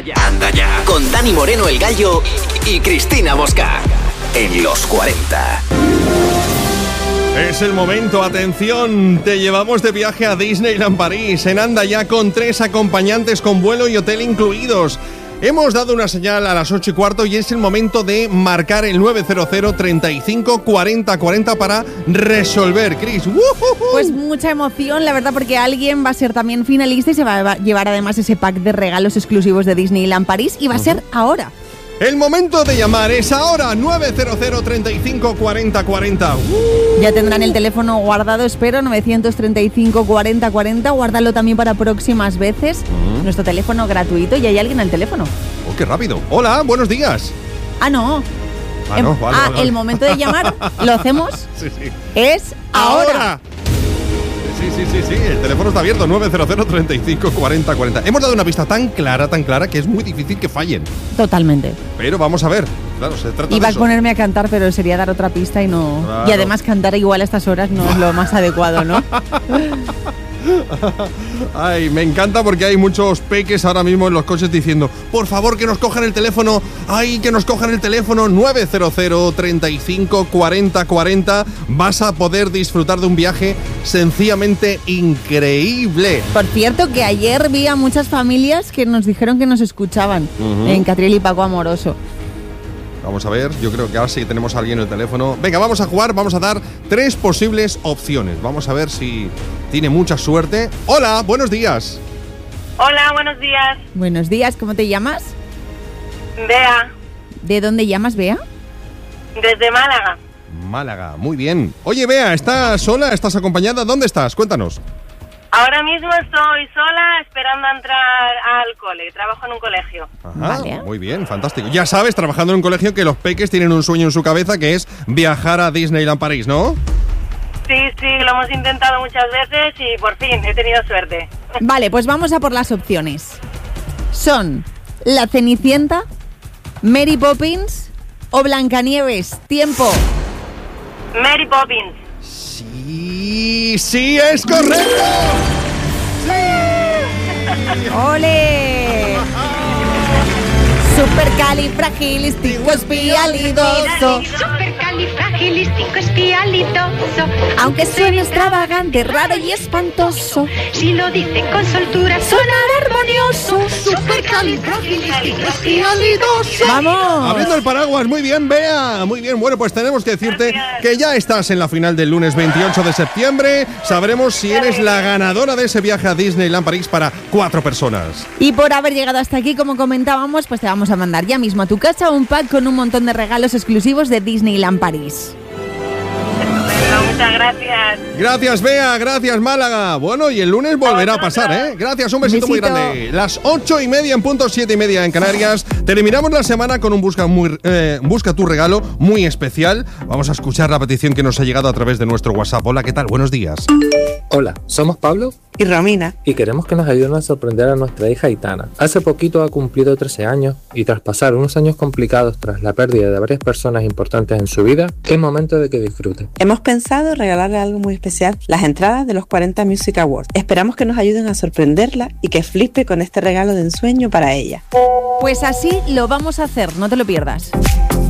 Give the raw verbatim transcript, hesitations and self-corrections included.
ya. Anda ya. Con Dani Moreno el Gallo y Cristina Mosca. En los cuarenta. Es el momento, atención, te llevamos de viaje a Disneyland París en Anda Ya con tres acompañantes con vuelo y hotel incluidos. Hemos dado una señal a las ocho y cuarto y es el momento de marcar el nueve cero cero, treinta y cinco, cuarenta, cuarenta para resolver. Cris, ¡uh! Pues mucha emoción, la verdad, porque alguien va a ser también finalista y se va a llevar además ese pack de regalos exclusivos de Disneyland París y va a uh-huh. ser ahora. El momento de llamar es ahora, nueve cero cero, treinta y cinco, cuarenta, cuarenta. Uh. Ya tendrán el teléfono guardado, espero, novecientos treinta y cinco, cuarenta, cuarenta. Guárdalo también para próximas veces. Uh-huh. Nuestro teléfono gratuito y hay alguien al teléfono. Oh, qué rápido. Hola, buenos días. Ah, no. Ah, no, vale, ah vale, vale. El momento de llamar, ¿lo hacemos? Sí, sí. Es ahora. ahora. Sí, sí, sí, sí, el teléfono está abierto, nueve cero cero, treinta y cinco, cuarenta, cuarenta. Hemos dado una pista tan clara, tan clara, que es muy difícil que fallen. Totalmente. Pero vamos a ver, claro, se trata Iba de eso. a ponerme a cantar, pero sería dar otra pista y no... Claro. Y además cantar igual a estas horas no es lo más adecuado, ¿no? Ay, me encanta porque hay muchos peques ahora mismo en los coches diciendo, por favor que nos cojan el teléfono, ay, que nos cojan el teléfono, nueve cero cero, treinta y cinco, cuarenta, cuarenta. Vas a poder disfrutar de un viaje sencillamente increíble. Por cierto, que ayer vi a muchas familias que nos dijeron que nos escuchaban uh-huh. en Catriel y Paco Amoroso. Vamos a ver, yo creo que ahora sí que tenemos a alguien en el teléfono. Venga, vamos a jugar, vamos a dar tres posibles opciones. Vamos a ver si tiene mucha suerte. Hola, buenos días. Hola, buenos días. Buenos días, ¿cómo te llamas? Bea. ¿De dónde llamas, Bea? Desde Málaga. Málaga, muy bien. Oye, Bea, ¿estás sola? ¿Estás acompañada? ¿Dónde estás? Cuéntanos. Ahora mismo estoy sola esperando a entrar al cole. Trabajo en un colegio. Ajá, vale. Muy bien, fantástico. Ya sabes, trabajando en un colegio, que los peques tienen un sueño en su cabeza, que es viajar a Disneyland París, ¿no? Sí, sí, lo hemos intentado muchas veces y por fin he tenido suerte. Vale, pues vamos a por las opciones. Son La Cenicienta, Mary Poppins o Blancanieves. Tiempo. Mary Poppins. Sí, sí, es correcto. ¡Sí! ¡Ole! Supercalifragilisticoespialidoso. Supercalifragilisticoespialidoso. Aunque suene extravagante, raro y espantoso, si lo dice con soltura, sonará armonioso. Supercalifragilisticoespialidoso. ¡Vamos! Abriendo el paraguas, muy bien, Bea. Muy bien, bueno, pues tenemos que decirte Gracias. que ya estás en la final del lunes veintiocho de septiembre. Sabremos si eres la ganadora de ese viaje a Disneyland París para cuatro personas. Y por haber llegado hasta aquí, como comentábamos, pues te vamos a mandar ya mismo a tu casa un pack con un montón de regalos exclusivos de Disneyland París. Bueno, muchas gracias. Gracias, Bea, gracias, Málaga. Bueno, y el lunes volverá a pasar, ¿eh? Gracias, un besito, Besito. muy grande. Las ocho y media en punto, siete y media en Canarias. Terminamos la semana con un busca, muy, eh, busca tu regalo muy especial. Vamos a escuchar la petición que nos ha llegado a través de nuestro WhatsApp. Hola, ¿qué tal? Buenos días. Hola, somos Pablo y Romina y queremos que nos ayuden a sorprender a nuestra hija Aitana. Hace poquito ha cumplido trece años y tras pasar unos años complicados tras la pérdida de varias personas importantes en su vida, es momento de que disfrute. Hemos pensado regalarle algo muy especial, las entradas de los cuarenta Music Awards. Esperamos que nos ayuden a sorprenderla y que flipe con este regalo de ensueño para ella. Pues así lo vamos a hacer, no te lo pierdas.